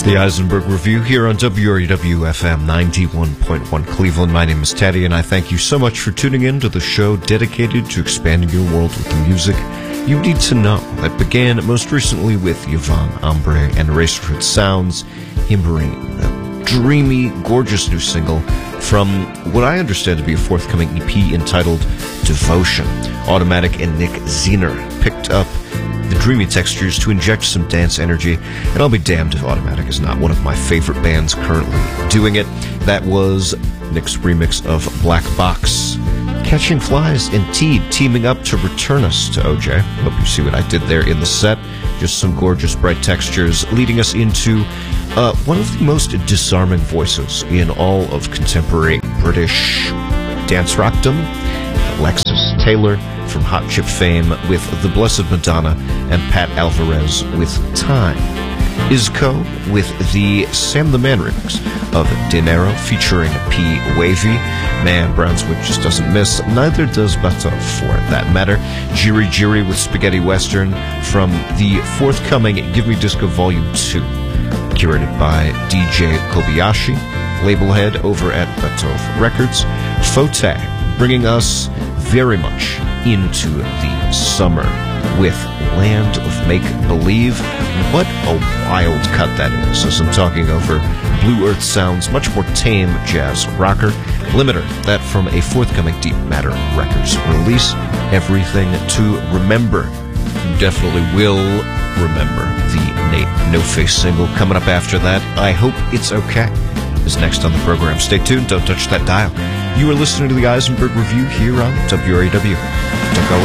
The Eisenberg Review here on WREW-FM 91.1 Cleveland. My name is Teddy, and I thank you so much for tuning in to the show dedicated to expanding your world with the music you need to know. That began most recently with Yvonne Ombre and Eraserhead Sounds, him bringing a dreamy, gorgeous new single from what I understand to be a forthcoming EP entitled Devotion. Automatic and Nick Zener picked up the dreamy textures to inject some dance energy, and I'll be damned if Automatic is not one of my favorite bands currently doing it. That was Nick's remix of Black Box. Catching Flies and Teed teaming up to return us to OJ. Hope you see what I did there in the set. Just some gorgeous bright textures leading us into one of the most disarming voices in all of contemporary British dance rockdom, Alexis Taylor from Hot Chip fame with The Blessed Madonna, and Pat Alvarez with Time. Isco with the Sam the Man remix of Dinero featuring P. Wavy. Man, Brownswood just doesn't miss, neither does Bata for that matter. Jiri Jiri with Spaghetti Western from the forthcoming Give Me Disco Volume 2, curated by DJ Kobayashi, label head over at Batov Records. Fote bringing us very much into the summer with Land of Make Believe. What a wild cut that is, as I'm talking over Blue Earth Sounds, much more tame jazz rocker. Limiter, that from a forthcoming Deep Matter Records release. Everything to Remember. You definitely will remember the Nate No Face single coming up after that. I Hope It's Okay is next on the program. Stay tuned, don't touch that dial. You are listening to the Eisenberg Review here on WREW. Don't go